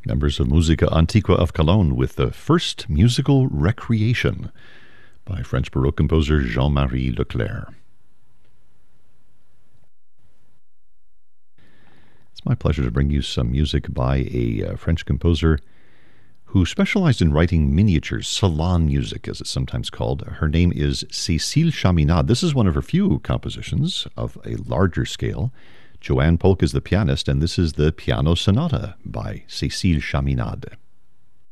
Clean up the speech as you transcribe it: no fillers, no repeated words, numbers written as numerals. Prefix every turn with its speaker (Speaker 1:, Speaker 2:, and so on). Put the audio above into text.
Speaker 1: Members of Musica Antiqua of Cologne with the First Musical Recreation by French Baroque composer Jean-Marie Leclerc. It's my pleasure to bring you some music by a French composer who specialized in writing miniatures, salon music as it's sometimes called. Her name is Cécile Chaminade. This is one of her few compositions of a larger scale. Joanne Polk is the pianist, and this is the Piano Sonata by Cécile Chaminade.